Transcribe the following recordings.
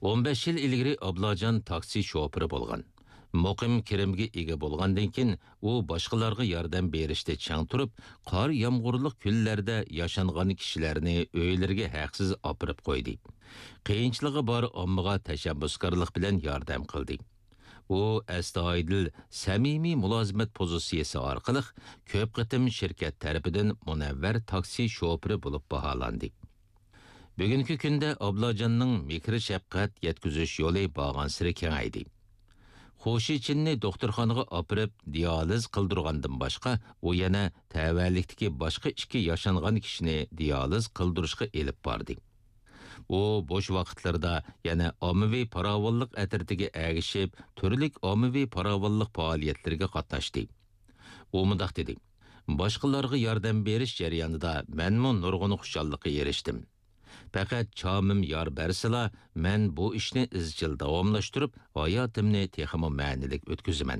15 yil ilgari Ablajon taksi şoförü bo'lgan. Muqim kirimga ega bo'lgandan keyin u boshqalarga yordam berishda chang turib, qor yomg'irlik kunlarda yashangan kishilarni uylariga haqsiz opirib qo'ydi. Qiyinchiligi bor ommaga tashabbuskorlik bilan yordam qildi. U astoydil, samimiy mulozimat pozitsiyasi orqali ko'p qitim shirkat tarafidan munavvar taksi shoföri bo'lib baholandi. Bugungi kunda Ablajonning mikro shafqat yetkazish yo'li borgan siri kengaydi. Xo'shichinni doktorxonaga opirib dializ qildirgandan boshqa, u yana tavallikdagi boshqa ikki yashangan kishini dializ qildirishga elib bordi. U bo'sh vaqtlarda yana ommaviy farovonlik atritiga agishib, turli ommaviy farovonlik faoliyatlarga qatnashdi. U mundaq dedi: "Boshqalarga yordam berish jarayonida menmo nurg'un xushallikqa erishdim. Faqat chomim yor bersila, men bu ishni izchil davomlashtirib, hayotimni texmo ma'nilik o'tkazaman."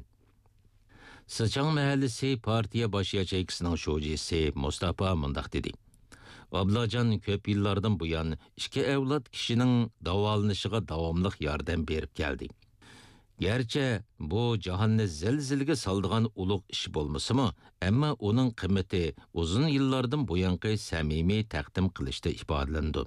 Sichang mahallasi partiya bosh yachaychisining sho'jisi Mustafa mundaq dedi: "Ablajon ko'p yillardan buyon ikki avlod kishining davolanishiga davomli yordam berib keldi. Gerçi bu jahonni zilzilga soldigan ulug' ish bo'lmasa-mu, ammo uning qiymati uzun yillardan buyongi samimiy taqdim qilishda ifodalandi.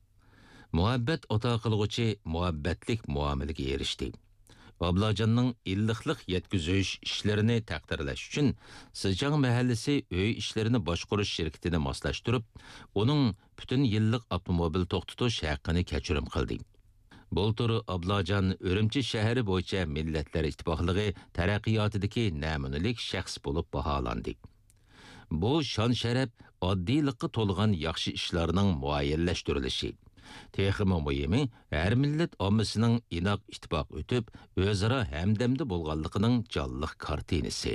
Muhabbat ata qilg'uchi muhabbatlik muomalaga erishdi. Ablajonning illiqlik yetkazish ishlarini taqdirlash uchun Sichang mahallasi uy ishlarini boshqarish shirkatini moslashtirib, uning butun yillik avtomobil to'xtatish haqqini kechirim qildi. Bultur Ablajon Urumchi shahri bo'yicha Millatlar Ittifoqligi taraqqiyotidagi namunalik shaxs bo'lib baholandi. Bu shon-sharaf oddiylikqa to'lgan yaxshi ishlarning muayyanlashtirilishi. Texmo muhimi har millat ommasining inoq ittifoq o'tib, o'zaro hamdamda bo'lganligining jonliq kartinasi.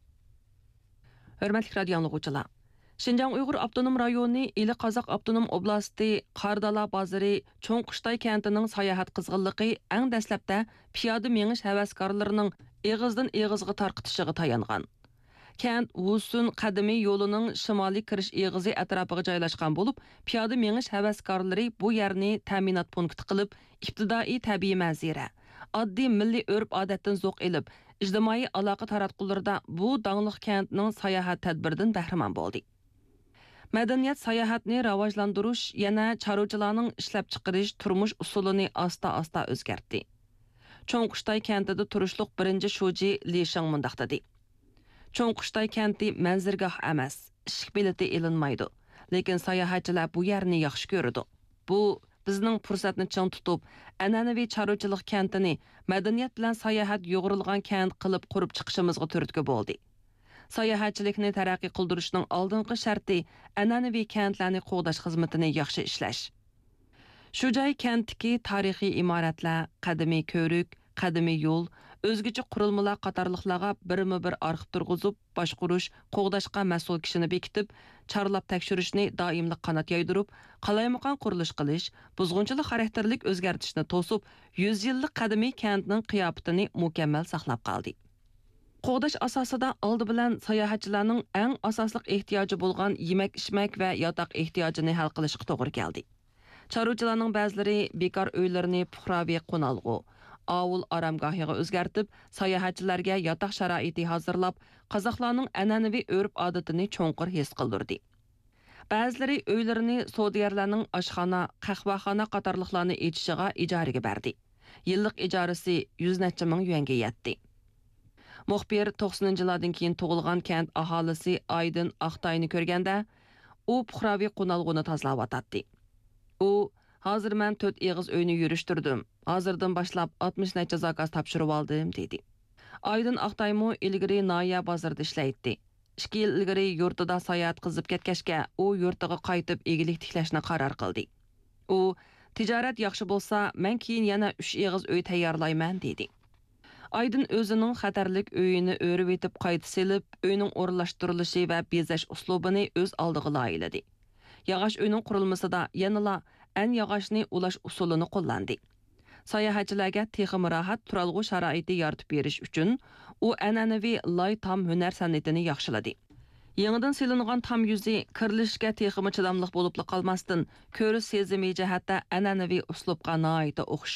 Hörmətli radio dinləyicilər, Şinjan Uyghur Avtonom rayonu İli Qazaq Avtonom oblasti Qardala bazarı Çoңquştay kentinin sayahat qızğınlığı ən dəsləbdə piyoda meniş həvəskarlarının eğizdən eğizga tarqıtışıga tayanğan. Kent Wusun qadimiy yo'lining shimoliy kirish eg'izi atrofiga joylashgan bo'lib, piyoda menish havaskorlari bu yerni ta'minot punkti qilib, ibtidoiy tabiiy manzara, oddiy milliy urf-odatdan zo'q elib, ijtimoiy aloqa taratqularida bu danglik kentning sayohat tadbiridan bahramand bo'ldi. Madaniyat sayohatni rivojlantirish yana chorvachilarning ishlab chiqarish turmush usulini asta-asta o'zgartdi. Cho'ngqushtay kentida turishliq birinchi shoji Li Shang mundaq dedi: Çoңquştay kenti manzirgoh emas, ishq bileti ilinmaydi. Lekin sayohatchilar bu yerni yaxshi ko'radi. Bu bizning fursatni chang tutib, an'anaviy chorvachilik kentini madaniyat bilan sayohat yo'g'rilgan kent qilib qurib chiqishimizga turtki bo'ldi. Sayohatchilikni taraqqiy qildirishning oldingi sharti an'anaviy kentlarni qo'g'dash xizmatini yaxshi ishlash. Shu joy kentdagi tarixiy imoratlar, qadimiy ko'rik, qadimiy yo'l, o'zgacha qurilmalar qatorliqlarga birma-bir arxiv turg'izib, boshqarish, qo'g'dashga mas'ul kishini bekitib, chorlab tekshirishni doimli qanot yaydirib, qalaymaqon qurilish qilish, buzg'unchilik xarakterlik o'zgartishni to'sib, 100 yillik qadimiy kentning qiyofatini mukammal saqlab qoldi. Qo'g'dash asosida oldi bilan sayohatchilarning eng asosli ehtiyoji bo'lgan yemak-ichmak va yotoq ehtiyojini hal qilishga to'g'ri keldi. Chorvachilarning ba'zilari bekor uylarini puhraviy qo'nalg'u, avul aramgohiga o'zgartib, sayohatchilarga yotoq sharoiti hozirlab, qozoqlarning an'anaviy urf-odatini cho'nqur his qildirdi. Ba'zilari uylarini savdogarlarning oshxona, qahvaxona qatorliqlarni echishiga ijaraga berdi. Yillik ijarasi 100 necha ming yuanga yetdi. Muxbir 90-yillardan keyin tug'ilgan kent aholisi Aydın Aqtayni ko'rganda, u puhraviy qo'nalg'uni tozalab o'tadi. U "Hozir men 4 eg'iz uyni yurishtirdim. Hozirdan boshlab 60 necha zakaz topshirib oldim" dedi. Aydın Aqtaymo ilgari Noya bozorda ishlaydi. 2 yil ilgari yurtida sayohat qilib ketgachga, u yurtiga qaytib egilik tiklashni qaror qildi. U tijorat yaxshi bo'lsa, men keyin yana 3 eg'iz uy tayyorlayman dedi. Aydın o'zining xatarlik uyini o'rib etib qayta selib, uyning o'rinlashtirilishi va bezash uslubini o'z oldiga loyiladi. Yağaç uyning qurilmasida yanala an yağaçni ulash usulini qo'llandi. Sayohatchilarga texmi rohat turalg'u sharoiti yaratib berish uchun u an'anaviy loy tom hunar san'atini yaxshiladi. Yangidan silingan tam yuzi kirilishga texmi chidamliq bo'lib qolmasdan, ko'rish sezimi jihatda an'anaviy uslubga noita o'xshash